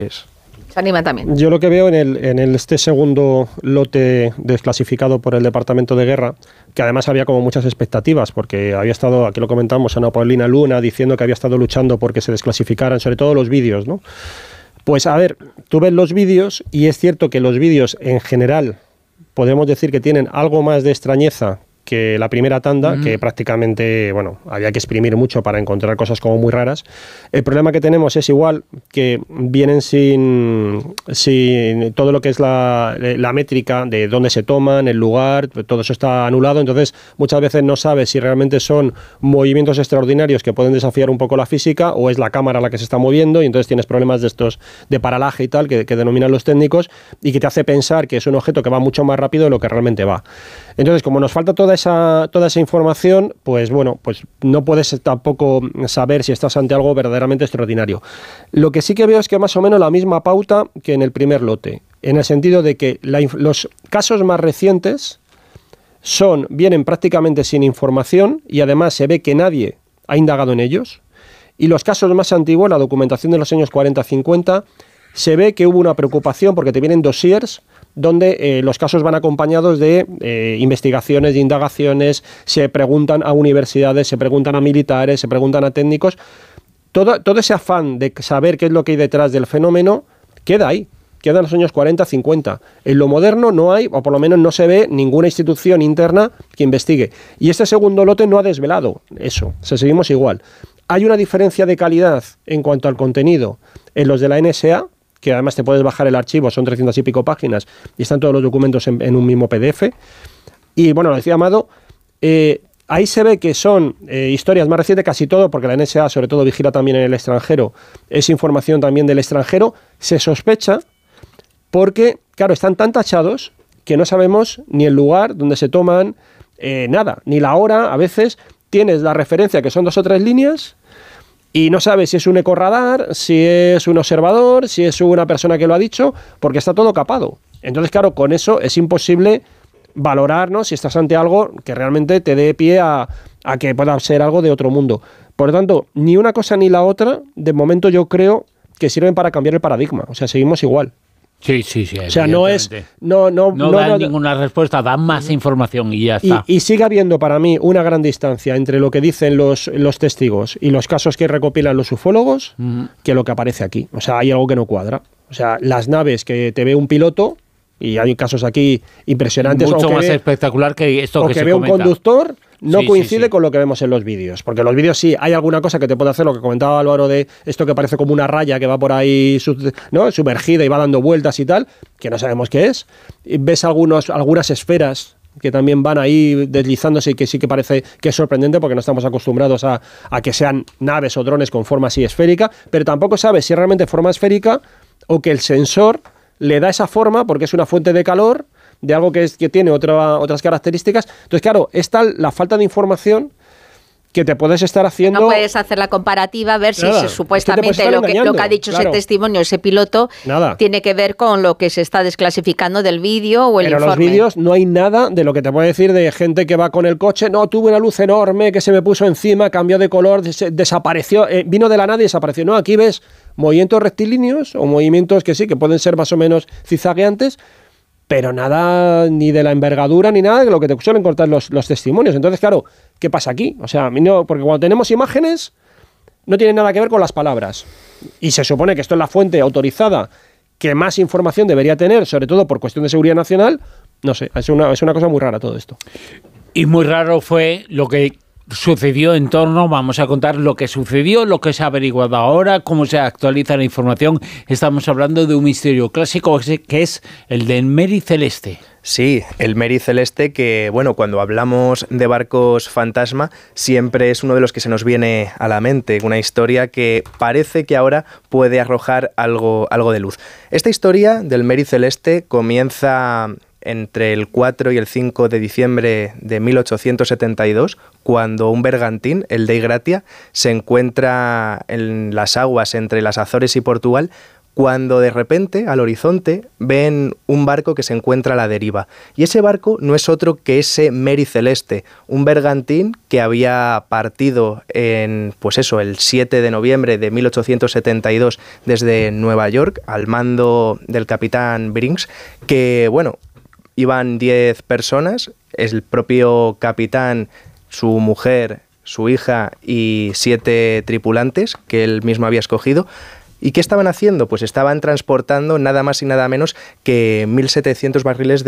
Se animan también. Yo lo que veo en este segundo lote desclasificado por el Departamento de Guerra, que además había como muchas expectativas, porque había estado, aquí lo comentamos, Ana Paulina Luna diciendo que había estado luchando porque se desclasificaran, sobre todo los vídeos, ¿no? Pues a ver, tú ves los vídeos y es cierto que los vídeos en general podemos decir que tienen algo más de extrañeza que la primera tanda, que prácticamente, bueno, había que exprimir mucho para encontrar cosas como muy raras. El problema que tenemos es igual que vienen sin todo lo que es la métrica de dónde se toman, el lugar, todo eso está anulado, entonces muchas veces no sabes si realmente son movimientos extraordinarios que pueden desafiar un poco la física o es la cámara la que se está moviendo y entonces tienes problemas de estos de paralaje y tal, que denominan los técnicos y que te hace pensar que es un objeto que va mucho más rápido de lo que realmente va. Entonces, como nos falta toda esa información, pues bueno, pues no puedes tampoco saber si estás ante algo verdaderamente extraordinario. Lo que sí que veo es que más o menos la misma pauta que en el primer lote, en el sentido de que los casos más recientes vienen prácticamente sin información y además se ve que nadie ha indagado en ellos, y los casos más antiguos, la documentación de los años 40-50, se ve que hubo una preocupación porque te vienen dossiers donde los casos van acompañados de investigaciones, de indagaciones, se preguntan a universidades, se preguntan a militares, se preguntan a técnicos. Todo ese afán de saber qué es lo que hay detrás del fenómeno queda ahí, queda en los años 40, 50. En lo moderno no hay, o por lo menos no se ve ninguna institución interna que investigue. Y este segundo lote no ha desvelado eso, seguimos igual. Hay una diferencia de calidad en cuanto al contenido en los de la NSA, que además te puedes bajar el archivo, son 300 y pico páginas, y están todos los documentos en un mismo PDF. Y bueno, lo decía Amado, ahí se ve que son historias más recientes, casi todo, porque la NSA sobre todo vigila también en el extranjero, es información también del extranjero, se sospecha, porque, claro, están tan tachados que no sabemos ni el lugar donde se toman, nada, ni la hora. A veces tienes la referencia, que son 2 o 3 líneas, y no sabes si es un ecorradar, si es un observador, si es una persona que lo ha dicho, porque está todo capado. Entonces, claro, con eso es imposible valorar, ¿no?, si estás ante algo que realmente te dé pie a que pueda ser algo de otro mundo. Por lo tanto, ni una cosa ni la otra, de momento yo creo que sirven para cambiar el paradigma. O sea, seguimos igual. Sí. O sea, no es... No dan ninguna respuesta, dan más información y ya está. Y sigue habiendo para mí una gran distancia entre lo que dicen los testigos y los casos que recopilan los ufólogos que lo que aparece aquí. O sea, hay algo que no cuadra. O sea, las naves que te ve un piloto, y hay casos aquí impresionantes... Mucho más espectacular que esto que se ve comenta. Un conductor... No coincide con lo que vemos en los vídeos, porque en los vídeos sí hay alguna cosa que te puede hacer, lo que comentaba Álvaro, de esto que parece como una raya que va por ahí, ¿no?, sumergida y va dando vueltas y tal, que no sabemos qué es. Y ves algunas esferas que también van ahí deslizándose y que sí que parece que es sorprendente porque no estamos acostumbrados a que sean naves o drones con forma así esférica, pero tampoco sabes si es realmente forma esférica o que el sensor le da esa forma porque es una fuente de calor de algo que tiene otras características. Entonces, claro, es tal la falta de información que te puedes estar haciendo... No puedes hacer la comparativa, ver si supuestamente lo que ha dicho ese testimonio, ese piloto, tiene que ver con lo que se está desclasificando del vídeo o el informe. Pero en los vídeos no hay nada de lo que te puede decir de gente que va con el coche, no, tuve una luz enorme que se me puso encima, cambió de color, desapareció, vino de la nada y desapareció. No, aquí ves movimientos rectilíneos o movimientos que sí, que pueden ser más o menos zigzagueantes, pero nada ni de la envergadura ni nada de lo que te suelen contar los testimonios. Entonces, claro, ¿qué pasa aquí? O sea, porque cuando tenemos imágenes no tiene nada que ver con las palabras. Y se supone que esto es la fuente autorizada que más información debería tener, sobre todo por cuestión de seguridad nacional. No sé, es una cosa muy rara todo esto. Y muy raro fue lo que sucedió en torno, vamos a contar lo que sucedió, lo que se ha averiguado ahora, cómo se actualiza la información. Estamos hablando de un misterio clásico que es el del Mary Celeste. Sí, el Mary Celeste, que bueno, cuando hablamos de barcos fantasma siempre es uno de los que se nos viene a la mente, una historia que parece que ahora puede arrojar algo de luz. Esta historia del Mary Celeste comienza entre el 4 y el 5 de diciembre de 1872, cuando un bergantín, el Dei Gratia, se encuentra en las aguas entre las Azores y Portugal cuando de repente al horizonte ven un barco que se encuentra a la deriva. Y ese barco no es otro que ese Mary Celeste, un bergantín que había partido en, pues eso, el 7 de noviembre de 1872 desde Nueva York al mando del capitán Briggs, que, bueno, iban 10 personas, el propio capitán, su mujer, su hija y 7 tripulantes que él mismo había escogido. ¿Y qué estaban haciendo? Pues estaban transportando nada más y nada menos que 1.700 barriles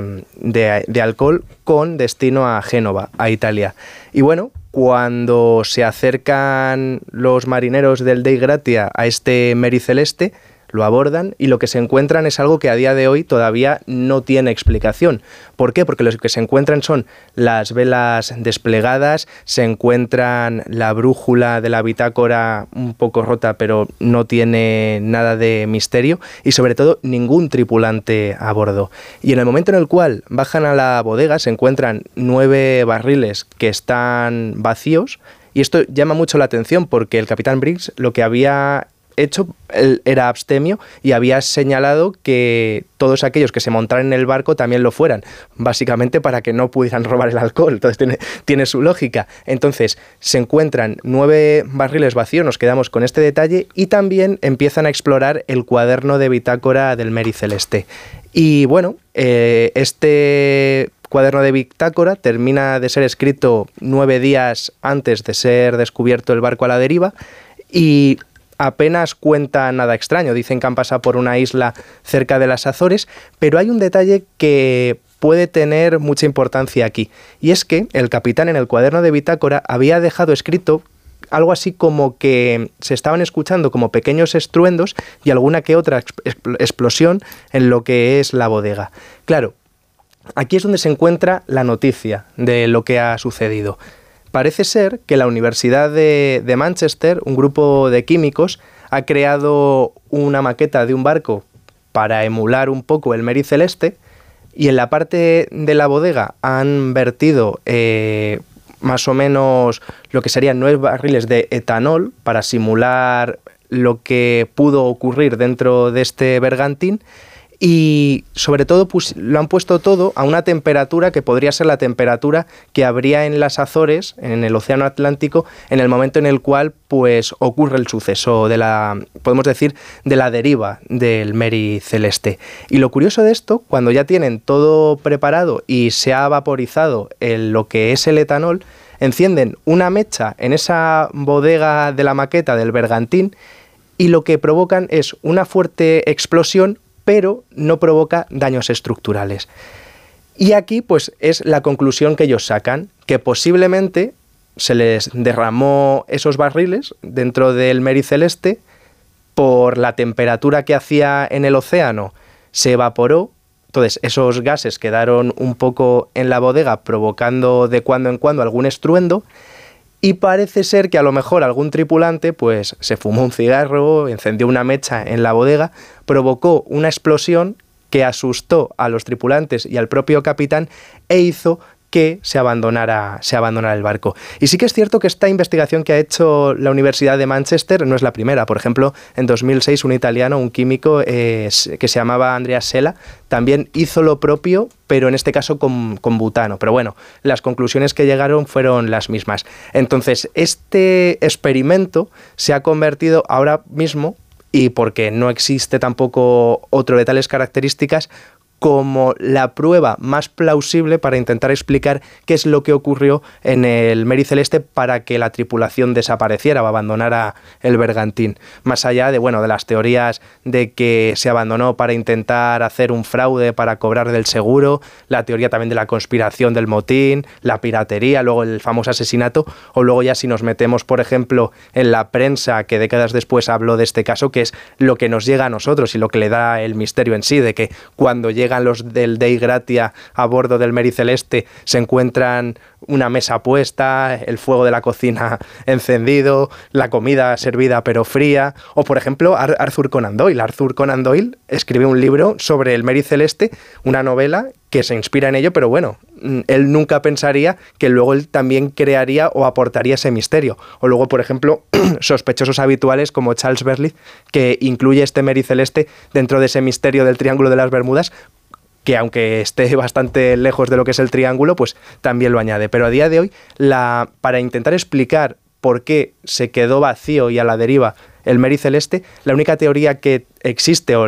de alcohol con destino a Génova, a Italia. Y bueno, cuando se acercan los marineros del Dei Gratia a este Mary Celeste, lo abordan y lo que se encuentran es algo que a día de hoy todavía no tiene explicación. ¿Por qué? Porque lo que se encuentran son las velas desplegadas, se encuentran la brújula de la bitácora un poco rota, pero no tiene nada de misterio, y sobre todo ningún tripulante a bordo. Y en el momento en el cual bajan a la bodega se encuentran 9 barriles que están vacíos, y esto llama mucho la atención porque el capitán Briggs lo que había hecho, él era abstemio y había señalado que todos aquellos que se montaran en el barco también lo fueran, básicamente para que no pudieran robar el alcohol. Entonces tiene su lógica. Entonces se encuentran 9 barriles vacíos, nos quedamos con este detalle, y también empiezan a explorar el cuaderno de bitácora del Mary Celeste. Y bueno, este cuaderno de bitácora termina de ser escrito 9 días antes de ser descubierto el barco a la deriva, y apenas cuenta nada extraño. Dicen que han pasado por una isla cerca de las Azores, pero hay un detalle que puede tener mucha importancia aquí, y es que el capitán en el cuaderno de bitácora había dejado escrito algo así como que se estaban escuchando como pequeños estruendos y alguna que otra explosión en lo que es la bodega. Claro, aquí es donde se encuentra la noticia de lo que ha sucedido. Parece ser que la Universidad de Manchester, un grupo de químicos, ha creado una maqueta de un barco para emular un poco el Mary Celeste, y en la parte de la bodega han vertido más o menos lo que serían 9 barriles de etanol para simular lo que pudo ocurrir dentro de este bergantín. Y sobre todo pues, lo han puesto todo a una temperatura que podría ser la temperatura que habría en las Azores, en el Océano Atlántico, en el momento en el cual pues, ocurre el suceso de podemos decir, de la deriva del Mary Celeste. Y lo curioso de esto, cuando ya tienen todo preparado y se ha vaporizado lo que es el etanol, encienden una mecha en esa bodega de la maqueta del bergantín, y lo que provocan es una fuerte explosión, pero no provoca daños estructurales. Y aquí pues es la conclusión que ellos sacan, que posiblemente se les derramó esos barriles dentro del Mary Celeste, por la temperatura que hacía en el océano, se evaporó, entonces esos gases quedaron un poco en la bodega, provocando de cuando en cuando algún estruendo. Y parece ser que a lo mejor algún tripulante pues se fumó un cigarro, encendió una mecha en la bodega, provocó una explosión que asustó a los tripulantes y al propio capitán e hizo que se abandonara el barco. Y sí que es cierto que esta investigación que ha hecho la Universidad de Manchester no es la primera. Por ejemplo, en 2006 un italiano, un químico que se llamaba Andrea Sella, también hizo lo propio, pero en este caso con butano. Pero bueno, las conclusiones que llegaron fueron las mismas. Entonces, este experimento se ha convertido ahora mismo, y porque no existe tampoco otro de tales características, como la prueba más plausible para intentar explicar qué es lo que ocurrió en el Mary Celeste para que la tripulación desapareciera o abandonara el bergantín. Más allá de, bueno, de las teorías de que se abandonó para intentar hacer un fraude para cobrar del seguro, la teoría también de la conspiración del motín, la piratería, luego el famoso asesinato, o luego ya si nos metemos, por ejemplo, en la prensa que décadas después habló de este caso, que es lo que nos llega a nosotros y lo que le da el misterio en sí, de que cuando llegan los del Dei Gratia a bordo del Mary Celeste se encuentran una mesa puesta, el fuego de la cocina encendido, la comida servida pero fría, o por ejemplo Arthur Conan Doyle. Arthur Conan Doyle escribió un libro sobre el Mary Celeste, una novela que se inspira en ello, pero bueno, él nunca pensaría que luego él también crearía o aportaría ese misterio. O luego, por ejemplo, sospechosos habituales como Charles Berlitz, que incluye este Mary Celeste dentro de ese misterio del Triángulo de las Bermudas, que aunque esté bastante lejos de lo que es el triángulo, pues también lo añade. Pero a día de hoy, para intentar explicar por qué se quedó vacío y a la deriva el Mary Celeste, la única teoría que existe, o